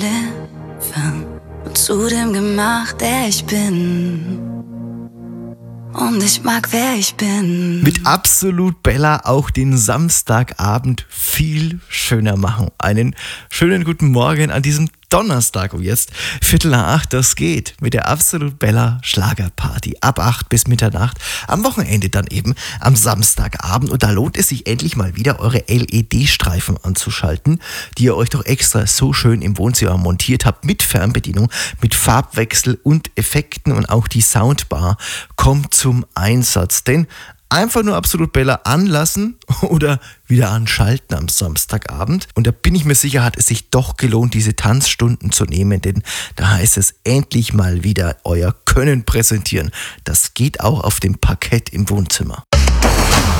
geschliffen und zu dem gemacht, der ich bin. Und ich mag, wer ich bin. Mit Absolut Bella auch den Samstagabend viel schöner machen. Einen schönen guten Morgen an diesem Donnerstag um jetzt 7:45, das geht mit der Absolut Bella Schlagerparty ab 8 bis Mitternacht, am Wochenende dann eben am Samstagabend, und da lohnt es sich endlich mal wieder, eure LED-Streifen anzuschalten, die ihr euch doch extra so schön im Wohnzimmer montiert habt, mit Fernbedienung, mit Farbwechsel und Effekten, und auch die Soundbar kommt zum Einsatz, denn einfach nur Absolut Bella anlassen oder wieder anschalten am Samstagabend. Und da bin ich mir sicher, hat es sich doch gelohnt, diese Tanzstunden zu nehmen, denn da heißt es endlich mal wieder euer Können präsentieren. Das geht auch auf dem Parkett im Wohnzimmer.